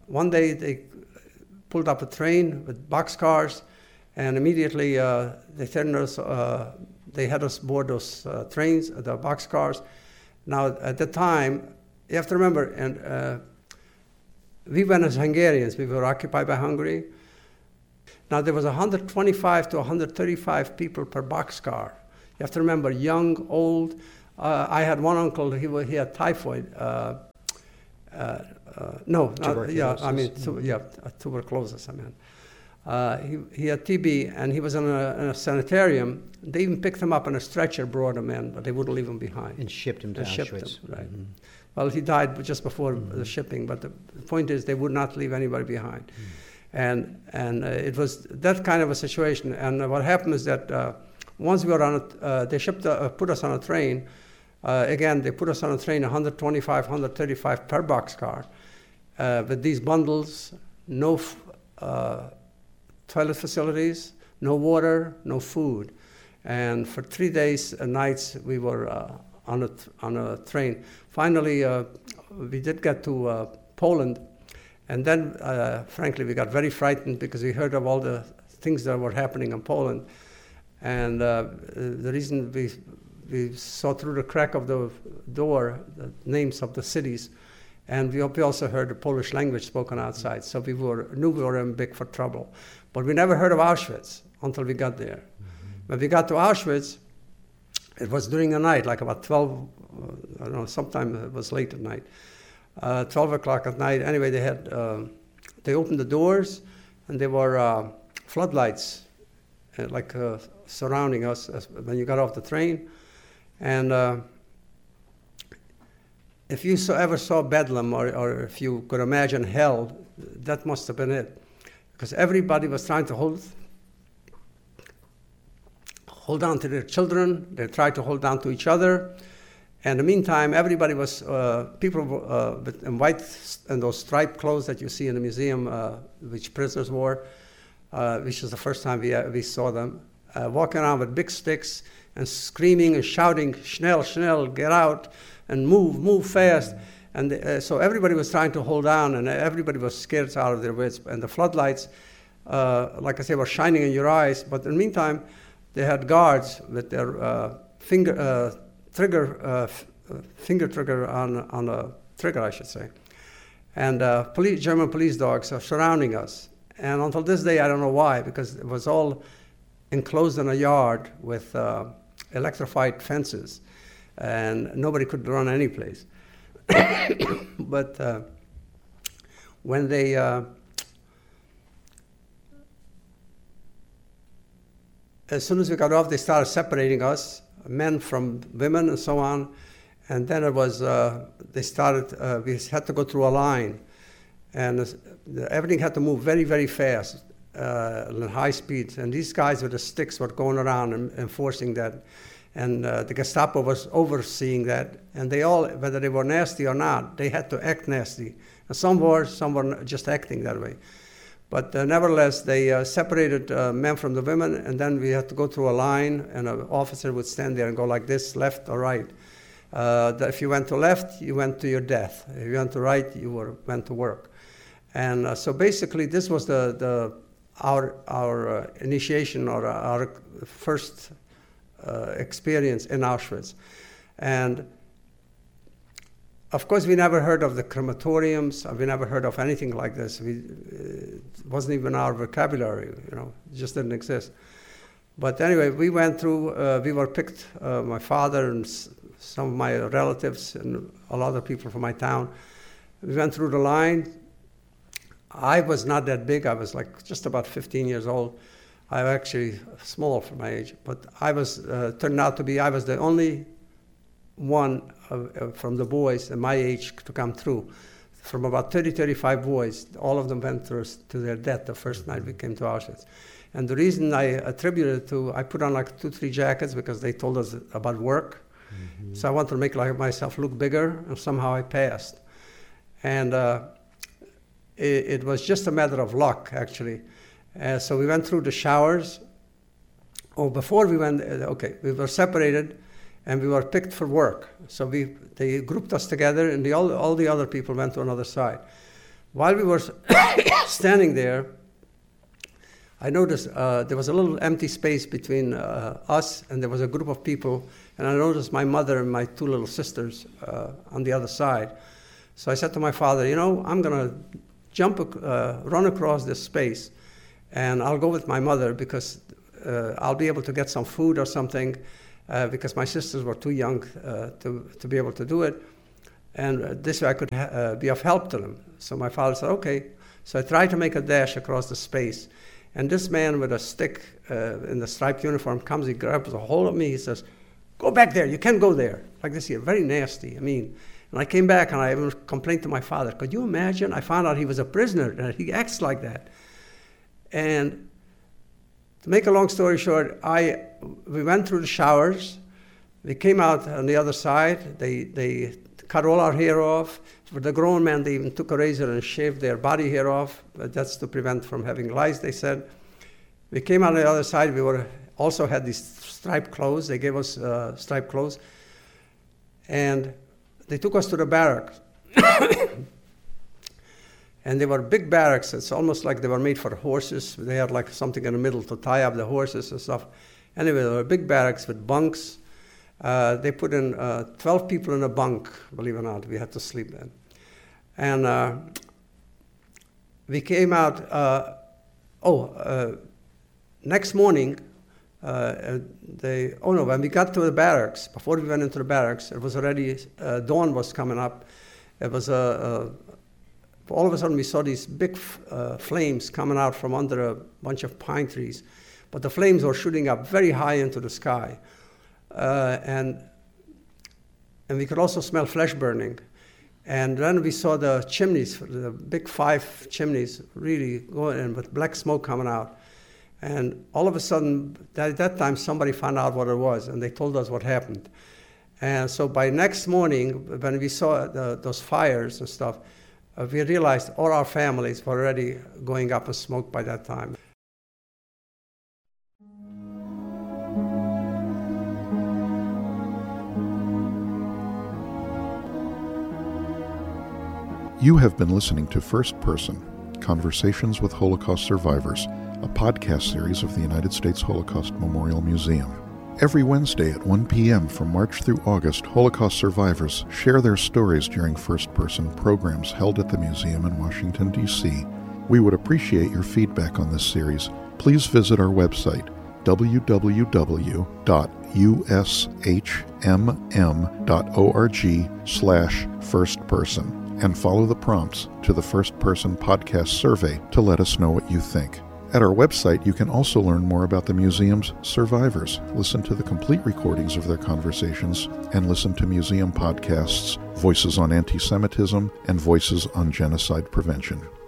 one day they pulled up a train with boxcars, and immediately they turned us. They had us board those trains, the boxcars. Now, at the time, you have to remember, and we went as Hungarians. We were occupied by Hungary. Now, there was 125 to 135 people per boxcar. You have to remember, young, old. I had one uncle, he had typhoid. Tuberculosis, I mean. He had TB, and he was in a sanitarium. They even picked him up on a stretcher, brought him in, but they wouldn't leave him behind. And shipped him to Auschwitz. Right. Mm-hmm. Well, he died just before the shipping, but the point is they would not leave anybody behind. And it was that kind of a situation. And what happened is that once we were on they put us on a train. Again, they put us on a train, 125, 135 per boxcar, with these bundles, no toilet facilities, no water, no food. And for 3 days and nights, we were on a train. Finally, we did get to Poland, and then, frankly, we got very frightened because we heard of all the things that were happening in Poland. And the reason we saw through the crack of the door the names of the cities, and we also heard the Polish language spoken outside. So we knew we were in big for trouble. But we never heard of Auschwitz until we got there. When we got to Auschwitz, it was during the night, like about 12, I don't know, sometime it was late at night, 12 o'clock at night. Anyway, they opened the doors, and there were floodlights surrounding us when you got off the train. And if you ever saw Bedlam, or if you could imagine hell, that must have been it. Because everybody was trying to hold on to their children. They tried to hold on to each other. And in the meantime, everybody was, people in white and those striped clothes that you see in the museum, which prisoners wore, which was the first time we saw them, walking around with big sticks and screaming and shouting, "Schnell, schnell, get out, and move fast." And so everybody was trying to hold on, and everybody was scared out of their wits. And the floodlights, like I say, were shining in your eyes. But in the meantime, they had guards with their finger trigger on a trigger, I should say. And German police dogs are surrounding us. And until this day, I don't know why, because it was all enclosed in a yard with electrified fences, and nobody could run any place. But when they as soon as we got off, they started separating us, men from women and so on. And then it was we had to go through a line, and everything had to move very, very fast, at high speeds. And these guys with the sticks were going around and enforcing that. And the Gestapo was overseeing that. And they all, whether they were nasty or not, they had to act nasty. And some were just acting that way. But nevertheless, they separated men from the women, and then we had to go through a line, and an officer would stand there and go like this, left or right. If you went to left, you went to your death. If you went to right, you went to work. And so basically, this was our initiation, or our first experience in Auschwitz. And of course, we never heard of the crematoriums. We never heard of anything like this. It wasn't even our vocabulary, it just didn't exist. But anyway, we went through, we were picked, my father and some of my relatives and a lot of people from my town. We went through the line. I was not that big. I was like just about 15 years old. I'm actually small for my age, but I was, turned out to be, I was the only one from the boys at my age to come through. From about 30, 35 boys, all of them went through to their death the first night we came to Auschwitz. And the reason I attributed it to, I put on like 2-3 jackets because they told us about work. Mm-hmm. So I wanted to make myself look bigger, and somehow I passed. And it was just a matter of luck, actually. So we went through the showers. Before we went, we were separated, and we were picked for work. So they grouped us together, and all the other people went to another side. while we were standing there, I noticed there was a little empty space between us, and there was a group of people, and I noticed my mother and my two little sisters on the other side. So I said to my father, I'm going to run across this space, and I'll go with my mother because I'll be able to get some food or something because my sisters were too young to be able to do it. And this way I could be of help to them. So my father said, okay. So I tried to make a dash across the space. And this man with a stick in the striped uniform comes, he grabs a hold of me, he says, go back there, you can't go there. Like this here, very nasty. And I came back and I even complained to my father. Could you imagine? I found out he was a prisoner and he acts like that. And to make a long story short, we went through the showers. We came out on the other side. They cut all our hair off. For the grown men, they even took a razor and shaved their body hair off. But that's to prevent from having lice, they said. We came out on the other side. We also had these striped clothes. They gave us striped clothes. And they took us to the barracks. And they were big barracks. It's almost like they were made for horses. They had like something in the middle to tie up the horses and stuff. Anyway, they were big barracks with bunks. They put in 12 people in a bunk, believe it or not. We had to sleep then. And we came out, next morning, when we got to the barracks, before we went into the barracks, it was already, dawn was coming up. It was all of a sudden we saw these big flames coming out from under a bunch of pine trees. But the flames were shooting up very high into the sky. And we could also smell flesh burning. And then we saw the chimneys, the big 5 chimneys really going in with black smoke coming out. And all of a sudden, at that time, somebody found out what it was, and they told us what happened. And so by next morning, when we saw those fires and stuff, we realized all our families were already going up in smoke by that time. You have been listening to First Person, Conversations with Holocaust Survivors, a podcast series of the United States Holocaust Memorial Museum. Every Wednesday at 1 p.m. from March through August, Holocaust survivors share their stories during first-person programs held at the museum in Washington, D.C. We would appreciate your feedback on this series. Please visit our website, www.ushmm.org/firstperson, and follow the prompts to the First Person Podcast Survey to let us know what you think. At our website, you can also learn more about the museum's survivors, listen to the complete recordings of their conversations, and listen to museum podcasts, Voices on Anti-Semitism and Voices on Genocide Prevention.